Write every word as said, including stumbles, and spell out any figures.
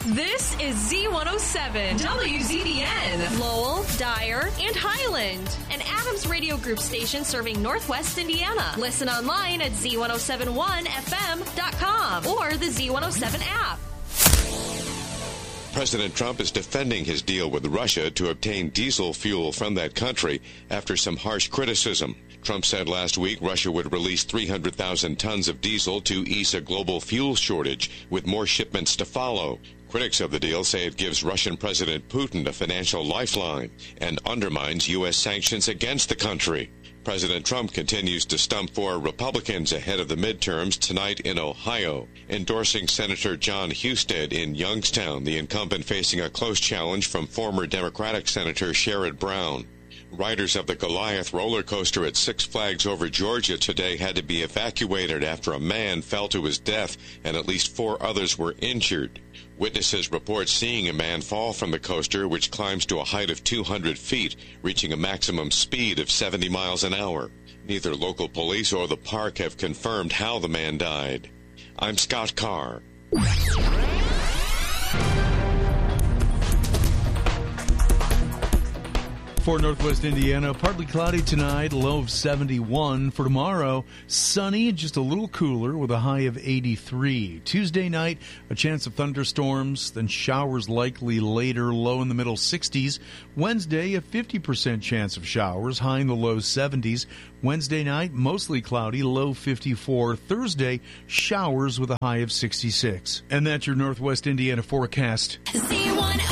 This is Z one oh seven, W Z B N, Lowell, Dyer, and Highland, an Adams Radio Group station serving Northwest Indiana. Listen online at Z one oh seven one F M dot com or the Z one oh seven app. President Trump is defending his deal with Russia to obtain diesel fuel from that country after some harsh criticism. Trump said last week Russia would release three hundred thousand tons of diesel to ease a global fuel shortage, with more shipments to follow. Critics of the deal say it gives Russian President Putin a financial lifeline and undermines U S sanctions against the country. President Trump continues to stump for Republicans ahead of the midterms tonight in Ohio, endorsing Senator John Husted in Youngstown, the incumbent facing a close challenge from former Democratic Senator Sherrod Brown. Riders of the Goliath roller coaster at Six Flags over Georgia today had to be evacuated after a man fell to his death and at least four others were injured. Witnesses report seeing a man fall from the coaster, which climbs to a height of two hundred feet, reaching a maximum speed of seventy miles an hour. Neither local police or the park have confirmed how the man died. I'm Scott Carr. For Northwest Indiana, partly cloudy tonight, low of seventy-one. For tomorrow, sunny and just a little cooler with a high of eighty-three. Tuesday night, a chance of thunderstorms, then showers likely later, low in the middle sixties. Wednesday, a fifty percent chance of showers, high in the low seventies. Wednesday night, mostly cloudy, low fifty-four. Thursday, showers with a high of sixty-six. And that's your Northwest Indiana forecast. Z